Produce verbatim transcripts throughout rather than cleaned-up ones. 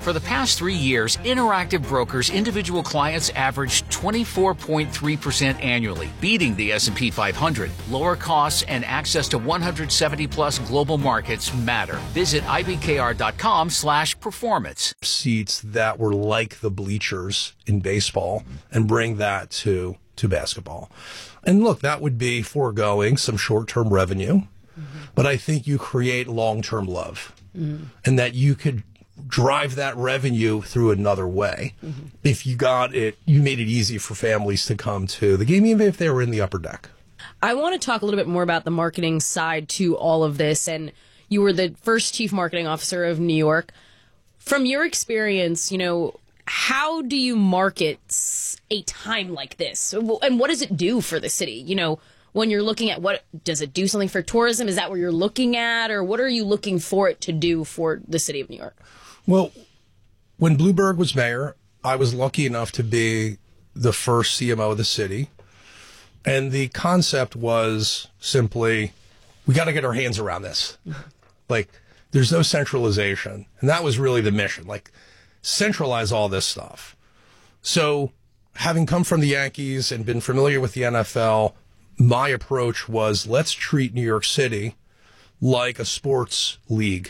For the past three years, Interactive Brokers individual clients averaged twenty-four point three percent annually, beating the S and P five hundred. Lower costs and access to one hundred seventy plus global markets matter. Visit I B K R dot com slash performance. Seats that were like the bleachers in baseball and bring that to, to basketball. And look, that would be foregoing some short-term revenue, mm-hmm. but I think you create long-term love mm-hmm. and that you could drive that revenue through another way. Mm-hmm. If you got it, you made it easy for families to come to the game, even if they were in the upper deck. I want to talk a little bit more about the marketing side to all of this. And you were the first chief marketing officer of New York. From your experience, you know, how do you market a time like this? And what does it do for the city? You know, when you're looking at what, does it do something for tourism? Is that what you're looking at? Or what are you looking for it to do for the city of New York? Well, when Bloomberg was mayor, I was lucky enough to be the first C M O of the city. And the concept was simply, we got to get our hands around this. Like, there's no centralization. And that was really the mission, like, centralize all this stuff. So, having come from the Yankees and been familiar with the N F L, my approach was, let's treat New York City like a sports league,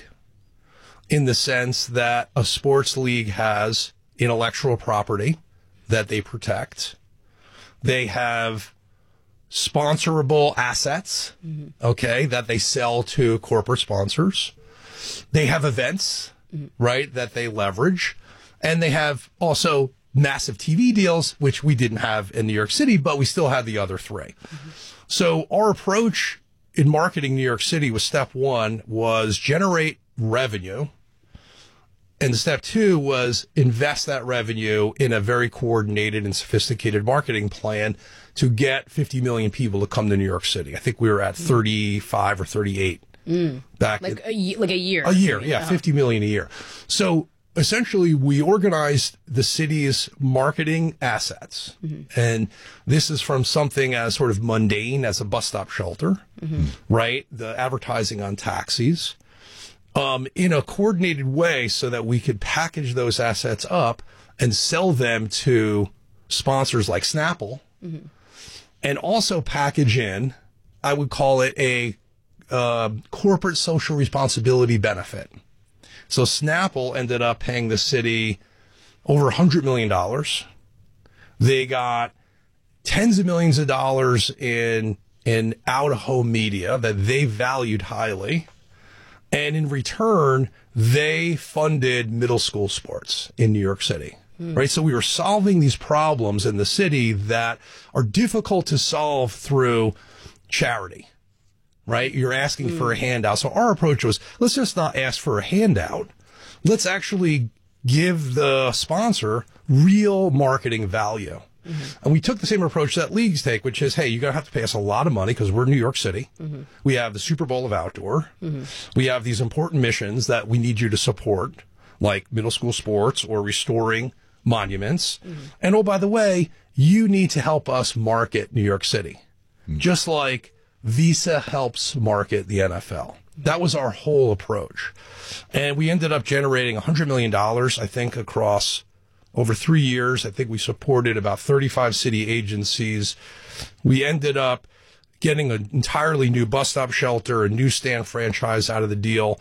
in the sense that a sports league has intellectual property that they protect. They have sponsorable assets, mm-hmm. okay, that they sell to corporate sponsors. They have events, mm-hmm. right, that they leverage. And they have also massive T V deals, which we didn't have in New York City, but we still had the other three. Mm-hmm. So our approach in marketing New York City was, step one was generate revenue. And step two was invest that revenue in a very coordinated and sophisticated marketing plan to get fifty million people to come to New York City. I think we were at thirty-five or thirty-eight mm. back. Like a, like a year. A year, yeah, uh-huh. fifty million a year. So essentially, we organized the city's marketing assets. Mm-hmm. And this is from something as sort of mundane as a bus stop shelter, mm-hmm. right? The advertising on taxis. Um, in a coordinated way so that we could package those assets up and sell them to sponsors like Snapple, mm-hmm. and also package in, I would call it a uh, corporate social responsibility benefit. So Snapple ended up paying the city over one hundred million dollars. They got tens of millions of dollars in, in out-of-home media that they valued highly. And in return, they funded middle school sports in New York City, mm. right? So we were solving these problems in the city that are difficult to solve through charity, right? You're asking mm. for a handout. So our approach was, let's just not ask for a handout. Let's actually give the sponsor real marketing value. Mm-hmm. And we took the same approach that leagues take, which is, hey, you're going to have to pay us a lot of money because we're New York City. Mm-hmm. We have the Super Bowl of outdoor. Mm-hmm. We have these important missions that we need you to support, like middle school sports or restoring monuments. Mm-hmm. And oh, by the way, you need to help us market New York City, mm-hmm. just like Visa helps market the N F L. That was our whole approach. And we ended up generating one hundred million dollars, I think, across over three years. I think we supported about thirty-five city agencies. We ended up getting an entirely new bus stop shelter, a newsstand franchise out of the deal.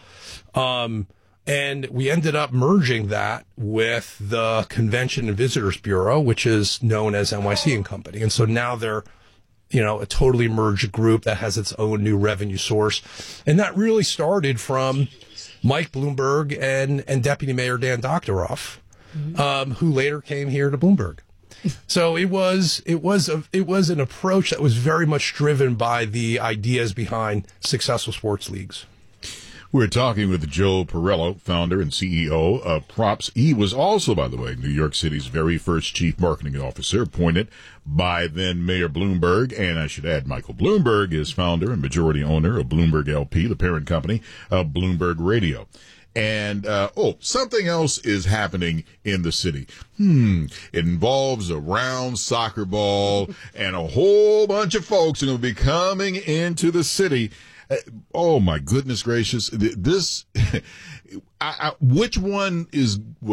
Um, and we ended up merging that with the Convention and Visitors Bureau, which is known as N Y C and Company. And so now they're, you know, a totally merged group that has its own new revenue source. And that really started from Mike Bloomberg and, and Deputy Mayor Dan Doctoroff. Mm-hmm. Um, who later came here to Bloomberg. So it was it was a, it was an approach that was very much driven by the ideas behind successful sports leagues. We're talking with Joe Perello, founder and C E O of Props. He was also, by the way, New York City's very first chief marketing officer, appointed by then Mayor Bloomberg. And I should add, Michael Bloomberg is founder and majority owner of Bloomberg L P, the parent company of Bloomberg Radio. And, uh, oh, something else is happening in the city. Hmm. It involves a round soccer ball and a whole bunch of folks are going to be coming into the city. Uh, oh, my goodness gracious. This, I, I, which one is